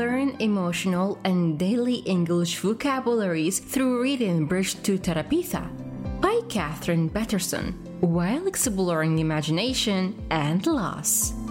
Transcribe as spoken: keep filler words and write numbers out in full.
Learn emotional and daily English vocabularies through reading Bridge to Terapitha by Catherine Peterson, while exploring imagination and loss.